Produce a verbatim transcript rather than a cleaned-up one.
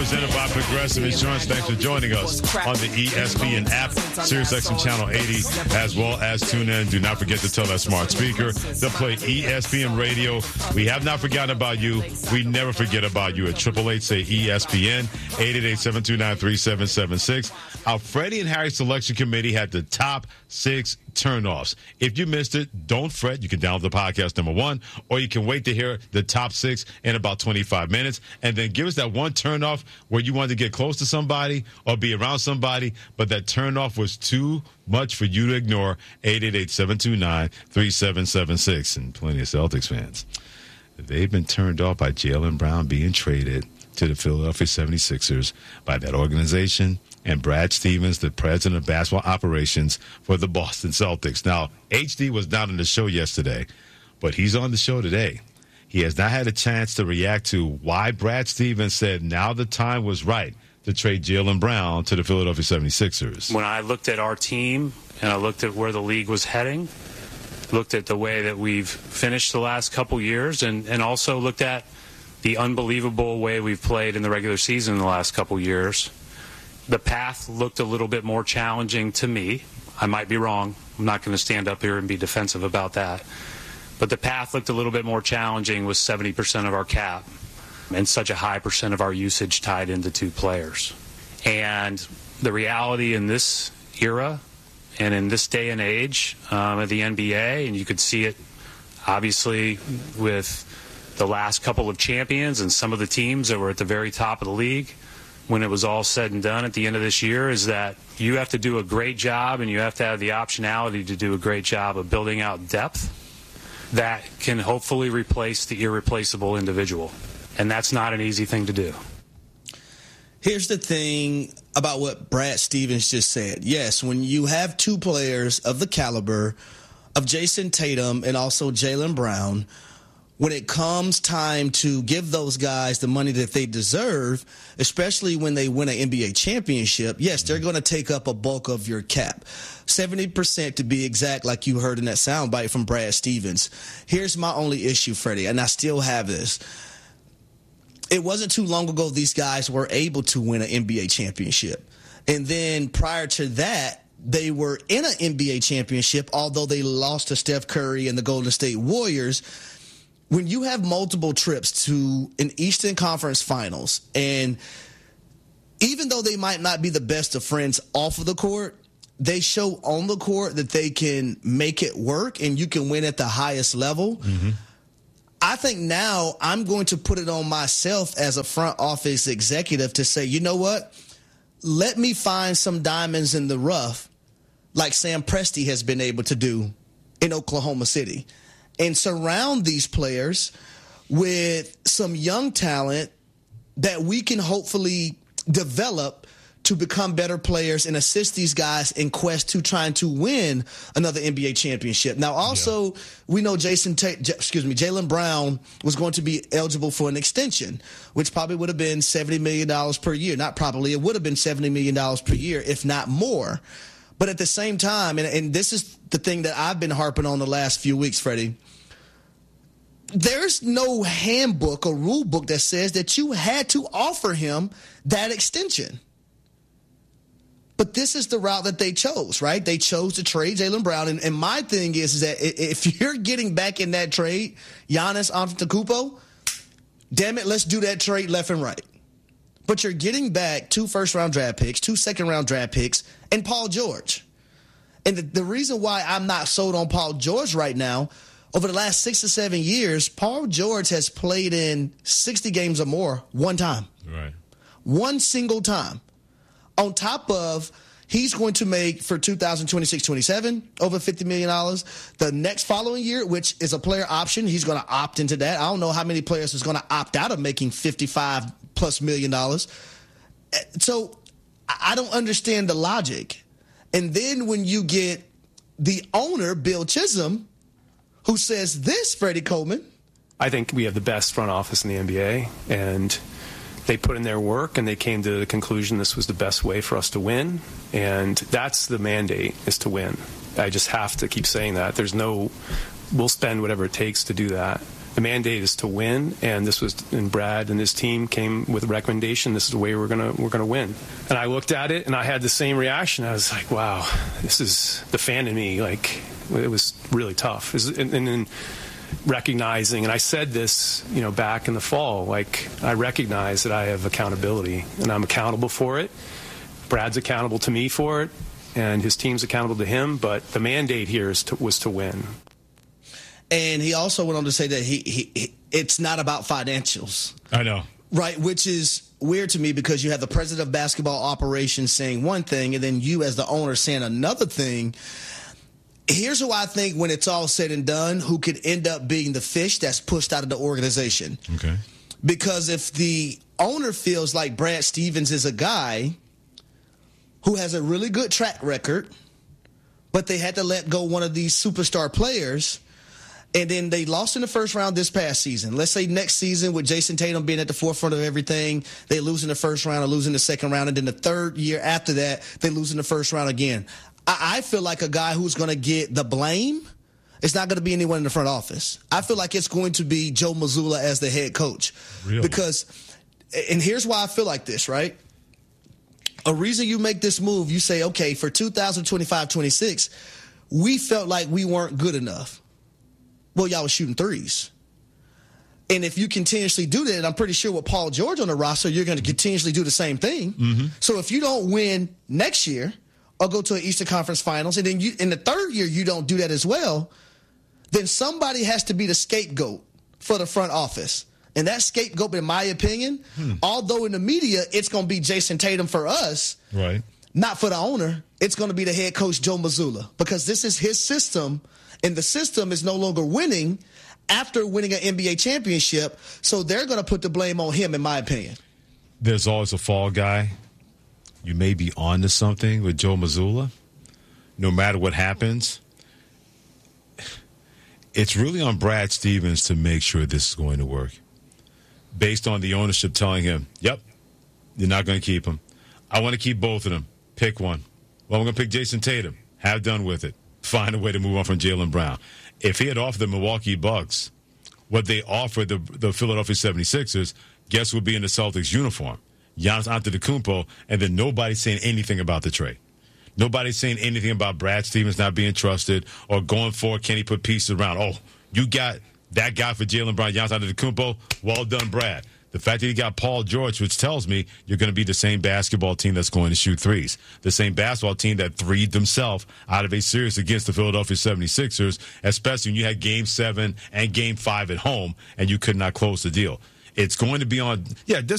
presented by Progressive Insurance. Thanks for joining us on the E S P N app, SiriusXM Channel eighty, as well as tune in. Do not forget to tell that smart speaker to play E S P N Radio. We have not forgotten about you. We never forget about you. At eight eight eight, say E S P N, eight eight eight, seven two nine, three seven seven six. Our Freddie and Harry Selection Committee had the top six turnoffs. If you missed it, don't fret. You can download the podcast, number one, or you can wait to hear the top six in about twenty-five minutes, and then give us that one turnoff where you wanted to get close to somebody or be around somebody, but that turnoff was too much for you to ignore. Eight eight eight, seven two nine, three seven seven six. And plenty of Celtics fans, they've been turned off by Jaylen Brown being traded to the Philadelphia seventy-sixers by that organization and Brad Stevens, the president of basketball operations for the Boston Celtics. Now, H D was not on the show yesterday, but he's on the show today. He has not had a chance to react to why Brad Stevens said now the time was right to trade Jaylen Brown to the Philadelphia seventy-sixers. When I looked at our team and I looked at where the league was heading, looked at the way that we've finished the last couple years, and, and also looked at the unbelievable way we've played in the regular season in the last couple years, the path looked a little bit more challenging to me. I might be wrong. I'm not going to stand up here and be defensive about that. But the path looked a little bit more challenging with seventy percent of our cap and such a high percent of our usage tied into two players. And the reality in this era and in this day and age um, of the N B A, and you could see it obviously with the last couple of champions and some of the teams that were at the very top of the league when it was all said and done at the end of this year, is that you have to do a great job and you have to have the optionality to do a great job of building out depth that can hopefully replace the irreplaceable individual. And that's not an easy thing to do. Here's the thing about what Brad Stevens just said. Yes, when you have two players of the caliber of Jason Tatum and also Jaylen Brown, when it comes time to give those guys the money that they deserve, especially when they win an N B A championship, yes, they're going to take up a bulk of your cap. seventy percent to be exact, like you heard in that soundbite from Brad Stevens. Here's my only issue, Freddie, and I still have this. It wasn't too long ago these guys were able to win an N B A championship. And then prior to that, they were in an N B A championship, although they lost to Steph Curry and the Golden State Warriors. When you have multiple trips to an Eastern Conference Finals, and even though they might not be the best of friends off of the court, they show on the court that they can make it work and you can win at the highest level. Mm-hmm. I think now I'm going to put it on myself as a front office executive to say, you know what? Let me find some diamonds in the rough like Sam Presti has been able to do in Oklahoma City, and surround these players with some young talent that we can hopefully develop to become better players and assist these guys in quest to trying to win another N B A championship. Now, also, yeah. we know Jason, Ta- J- excuse me, Jaylen Brown was going to be eligible for an extension, which probably would have been seventy million dollars per year. Not probably, it would have been seventy million dollars per year, if not more. But at the same time, and, and this is the thing that I've been harping on the last few weeks, Freddie, there's no handbook or rule book that says that you had to offer him that extension. But this is the route that they chose, right? They chose to trade Jaylen Brown. And, and my thing is, is that if you're getting back in that trade, Giannis Antetokounmpo, damn it, let's do that trade left and right. But you're getting back two first-round draft picks, two second-round draft picks, and Paul George. And the, the reason why I'm not sold on Paul George right now, over the last six to seven years, Paul George has played in sixty games or more one time. Right. One single time. On top of, he's going to make, for two thousand twenty-six twenty-seven, over fifty million dollars. The next following year, which is a player option, he's going to opt into that. I don't know how many players is going to opt out of making fifty-five plus million dollars. So I don't understand the logic. And then when you get the owner, Bill Chisholm, who says this, Freddie Coleman. I think we have the best front office in the N B A, and they put in their work and they came to the conclusion this was the best way for us to win, and that's the mandate, is to win. I just have to keep saying that. There's no, we'll spend whatever it takes to do that. the mandate is to win, and this was, and Brad and his team came with a recommendation. This is the way we're gonna we're gonna win. And I looked at it, and I had the same reaction. I was like, wow, this is the fan in me. Like, it was really tough. And then recognizing, and I said this, you know, back in the fall, like, I recognize that I have accountability, and I'm accountable for it. Brad's accountable to me for it, and his team's accountable to him. But the mandate here is to, was to win. And he also went on to say that he, he, he it's not about financials. I know. Right, which is weird to me because you have the president of basketball operations saying one thing and then you as the owner saying another thing. Here's who I think, when it's all said and done, who could end up being the fish that's pushed out of the organization. Okay. Because if the owner feels like Brad Stevens is a guy who has a really good track record, but they had to let go one of these superstar players, and then they lost in the first round this past season. Let's say next season, with Jason Tatum being at the forefront of everything, they lose in the first round or lose in the second round, and then the third year after that, they lose in the first round again. I, I feel like a guy who's going to get the blame, it's not going to be anyone in the front office. I feel like it's going to be Joe Mazzulla as the head coach. Really? Because, and here's why I feel like this, right? A reason you make this move, you say, okay, for two thousand twenty-five twenty-six, we felt like we weren't good enough. Well, y'all was shooting threes. And if you continuously do that, I'm pretty sure with Paul George on the roster, you're going to continuously do the same thing. Mm-hmm. So if you don't win next year or go to an Eastern Conference Finals, and then you in the third year you don't do that as well, then somebody has to be the scapegoat for the front office. And that scapegoat, in my opinion, hmm. although in the media it's going to be Jason Tatum for us, right? Not for the owner, it's going to be the head coach, Joe Mazzulla, because this is his system, and the system is no longer winning after winning an N B A championship, so they're going to put the blame on him, in my opinion. There's always a fall guy. You may be on to something with Joe Mazzulla. No matter what happens, it's really on Brad Stevens to make sure this is going to work. Based on the ownership telling him, yep, you're not going to keep him. I want to keep both of them. Pick one. Well, I'm going to pick Jason Tatum. Have done with it. Find a way to move on from Jaylen Brown. If he had offered the Milwaukee Bucks what they offered the, the Philadelphia seventy-sixers, guess who would be in the Celtics uniform? Giannis Antetokounmpo, and then nobody's saying anything about the trade. Nobody's saying anything about Brad Stevens not being trusted or going forward, can he put pieces around? Oh, you got that guy for Jaylen Brown, Giannis Antetokounmpo. Well done, Brad. The fact that you got Paul George, which tells me you're going to be the same basketball team that's going to shoot threes. The same basketball team that threed themselves out of a series against the Philadelphia seventy-sixers, especially when you had game seven and game five at home and you could not close the deal. It's going to be on, yeah, this